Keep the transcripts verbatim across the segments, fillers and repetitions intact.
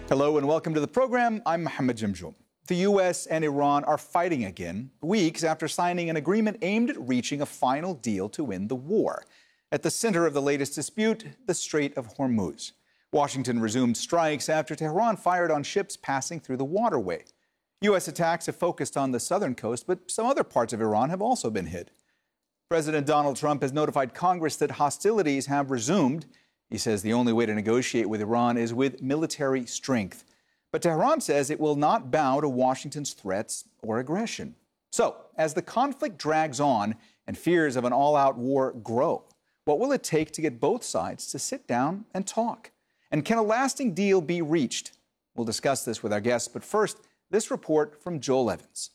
Hello and welcome to the program. I'm Mohammed Jamjoom. The U S and Iran are fighting again, weeks after signing an agreement aimed at reaching a final deal to end the war. At the center of the latest dispute, the Strait of Hormuz. Washington resumed strikes after Tehran fired on ships passing through the waterway. U S attacks have focused on the southern coast, but some other parts of Iran have also been hit. President Donald Trump has notified Congress that hostilities have resumed. He says the only way to negotiate with Iran is with military strength. But Tehran says it will not bow to Washington's threats or aggression. So, as the conflict drags on and fears of an all-out war grow, what will it take to get both sides to sit down and talk? And can a lasting deal be reached? We'll discuss this with our guests, but first, this report from Joel Evans.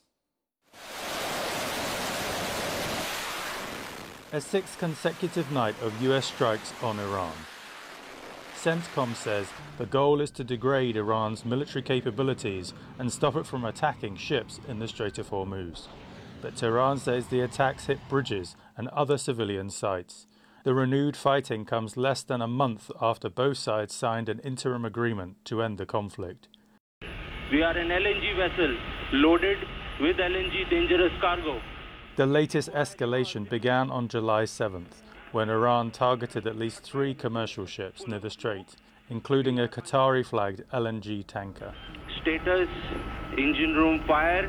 A sixth consecutive night of U S strikes on Iran. CENTCOM says the goal is to degrade Iran's military capabilities and stop it from attacking ships in the Strait of Hormuz. But Tehran says the attacks hit bridges and other civilian sites. The renewed fighting comes less than a month after both sides signed an interim agreement to end the conflict. We are an L N G vessel loaded with L N G dangerous cargo. The latest escalation began on July seventh, when Iran targeted at least three commercial ships near the strait, including a Qatari-flagged L N G tanker. Status, engine room fire,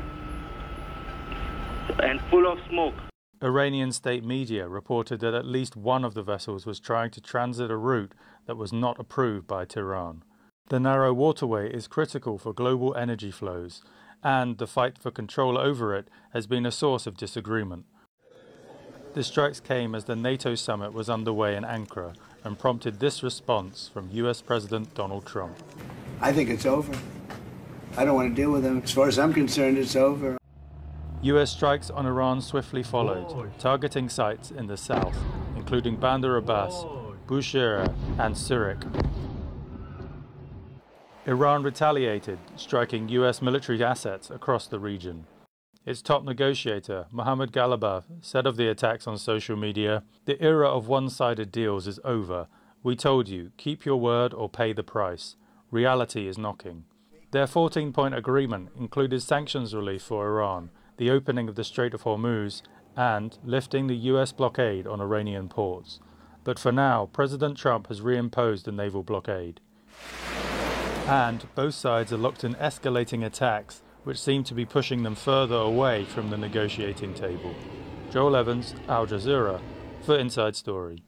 and full of smoke. Iranian state media reported that at least one of the vessels was trying to transit a route that was not approved by Tehran. The narrow waterway is critical for global energy flows, and the fight for control over it has been a source of disagreement. The strikes came as the NATO summit was underway in Ankara and prompted this response from U S President Donald Trump. I think it's over. I don't want to deal with them. As far as I'm concerned, it's over. U S strikes on Iran swiftly followed, targeting sites in the south, including Bandar Abbas, Bushehr, and Sirik. Iran retaliated, striking U S military assets across the region. Its top negotiator, Mohammad Ghalibaf, said of the attacks on social media, "The era of one-sided deals is over. We told you, keep your word or pay the price. Reality is knocking." Their fourteen-point agreement included sanctions relief for Iran, the opening of the Strait of Hormuz, and lifting the U S blockade on Iranian ports. But for now, President Trump has reimposed a naval blockade. And both sides are locked in escalating attacks, which seem to be pushing them further away from the negotiating table. Joel Evans, Al Jazeera, for Inside Story.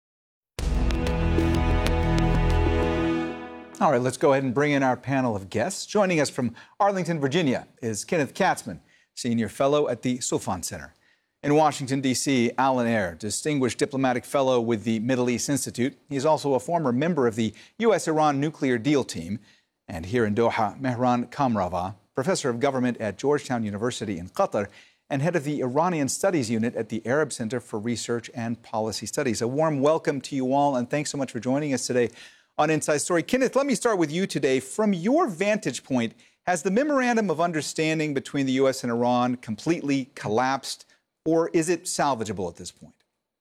All right, let's go ahead and bring in our panel of guests. Joining us from Arlington, Virginia, is Kenneth Katzman, Senior Fellow at the Soufan Center. In Washington, D C, Alan Ayer, Distinguished Diplomatic Fellow with the Middle East Institute. He's also a former member of the U S Iran Nuclear Deal Team. And here in Doha, Mehran Kamrava, Professor of Government at Georgetown University in Qatar and head of the Iranian Studies Unit at the Arab Center for Research and Policy Studies. A warm welcome to you all, and thanks so much for joining us today on Inside Story. Kenneth, let me start with you today. From your vantage point, has the Memorandum of Understanding between the U S and Iran completely collapsed, or is it salvageable at this point?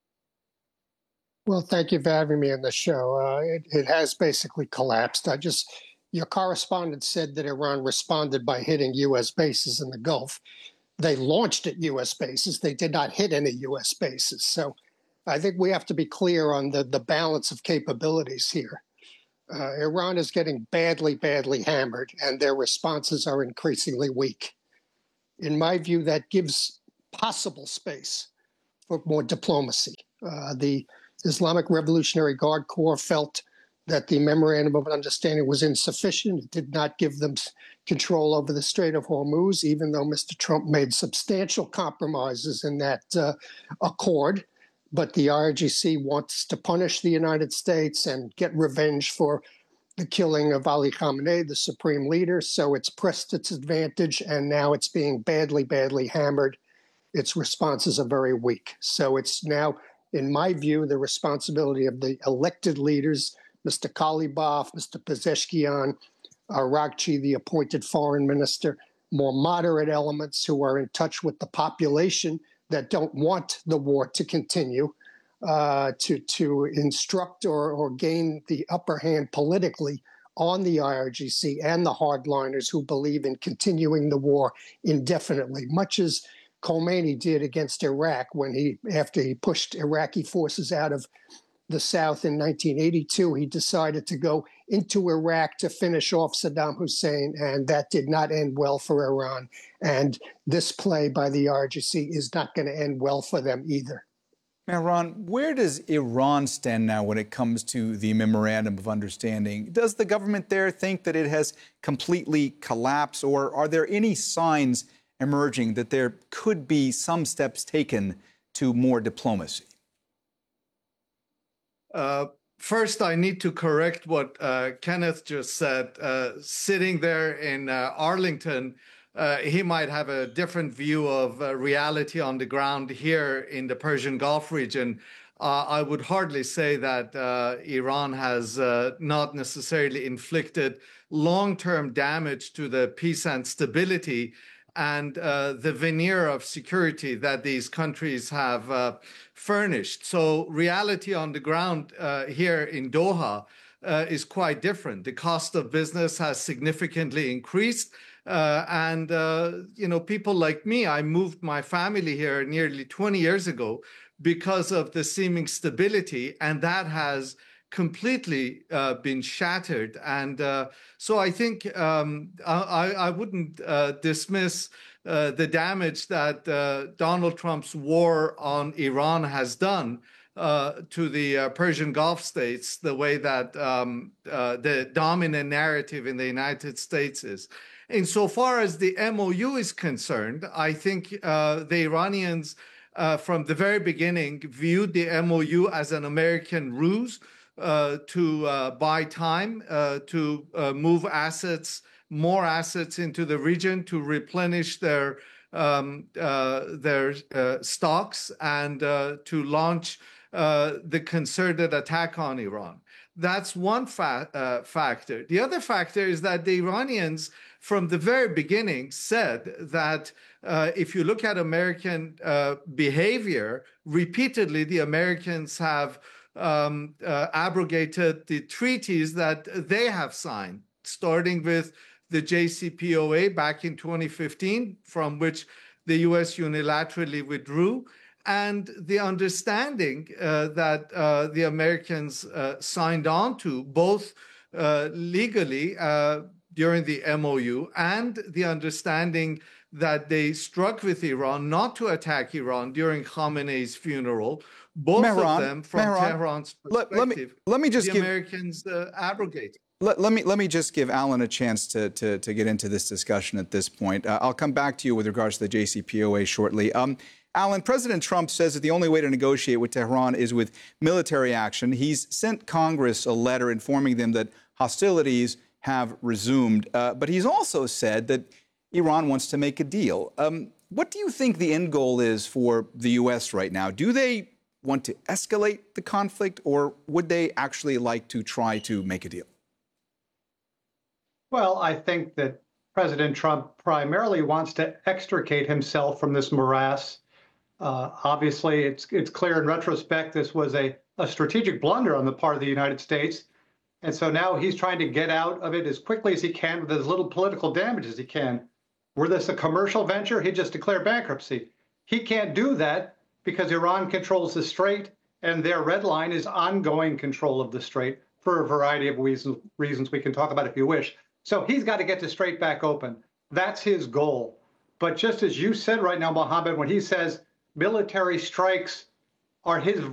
Well, thank you for having me on the show. Uh, it, it has basically collapsed. I just... Your correspondent said that Iran responded by hitting U S bases in the Gulf. They launched at U S bases. They did not hit any U S bases. So I think we have to be clear on the, the balance of capabilities here. Uh, Iran is getting badly, badly hammered, and their responses are increasingly weak. In my view, that gives possible space for more diplomacy. Uh, the Islamic Revolutionary Guard Corps felt that the Memorandum of Understanding was insufficient. It did not give them control over the Strait of Hormuz, even though Mister Trump made substantial compromises in that uh, accord. But the I R G C wants to punish the United States and get revenge for the killing of Ali Khamenei, the supreme leader. So it's pressed its advantage, and now it's being badly, badly hammered. Its responses are very weak. So it's now, in my view, the responsibility of the elected leaders, Mister Ghalibaf, Mister Pezeshkian, Araghchi, the appointed foreign minister, more moderate elements who are in touch with the population that don't want the war to continue, uh, to, to instruct or, or gain the upper hand politically on the I R G C and the hardliners who believe in continuing the war indefinitely, much as Khomeini did against Iraq when he, after he pushed Iraqi forces out of the South in nineteen eighty-two, he decided to go into Iraq to finish off Saddam Hussein, and that did not end well for Iran. And this play by the I R G C is not going to end well for them either. Now, Ron, where does Iran stand now when it comes to the Memorandum of Understanding? Does the government there think that it has completely collapsed, or are there any signs emerging that there could be some steps taken to more diplomacy? Uh, first, I need to correct what uh, Kenneth just said. Uh, sitting there in uh, Arlington, uh, he might have a different view of uh, reality on the ground here in the Persian Gulf region. Uh, I would hardly say that uh, Iran has uh, not necessarily inflicted long-term damage to the peace and stability and uh, the veneer of security that these countries have uh, furnished. So reality on the ground uh, here in Doha uh, is quite different. The cost of business has significantly increased. Uh, and, uh, you know, people like me, I moved my family here nearly twenty years ago because of the seeming stability, and that has completely uh, been shattered. And uh, so I think um, I, I wouldn't uh, dismiss uh, the damage that uh, Donald Trump's war on Iran has done uh, to the uh, Persian Gulf states, the way that um, uh, the dominant narrative in the United States is. Insofar as the M O U is concerned, I think uh, the Iranians uh, from the very beginning viewed the M O U as an American ruse Uh, to uh, buy time, uh, to uh, move assets, more assets into the region, to replenish their um, uh, their uh, stocks, and uh, to launch uh, the concerted attack on Iran. That's one fa- uh, factor. The other factor is that the Iranians, from the very beginning, said that uh, if you look at American uh, behavior, repeatedly the Americans have Um, uh, abrogated the treaties that they have signed, starting with the J C P O A back in twenty fifteen, from which the U S unilaterally withdrew, and the understanding uh, that uh, the Americans uh, signed on to, both uh, legally uh, during the M O U and the understanding that they struck with Iran not to attack Iran during Khamenei's funeral. Both Mehran, of them, from Mehran, Tehran's perspective, let, let me, let me just the give, Americans uh, abrogate. Let, let me let me just give Alan a chance to, to, to get into this discussion at this point. Uh, I'll come back to you with regards to the J C P O A shortly. Um, Alan, President Trump says that the only way to negotiate with Tehran is with military action. He's sent Congress a letter informing them that hostilities have resumed. Uh, but he's also said that Iran wants to make a deal. Um, what do you think the end goal is for the U S right now? Do they want to escalate the conflict, or would they actually like to try to make a deal? Well, I think that President Trump primarily wants to extricate himself from this morass. Uh, obviously, it's it's clear in retrospect this was a, a strategic blunder on the part of the United States. And so now he's trying to get out of it as quickly as he can with as little political damage as he can. Were this a commercial venture, he'd just declare bankruptcy. He can't do that because Iran controls the Strait, and their red line is ongoing control of the Strait for a variety of reasons, reasons we can talk about if you wish. So he's got to get the Strait back open. That's his goal. But just as you said right now, Mohammed, when he says military strikes are his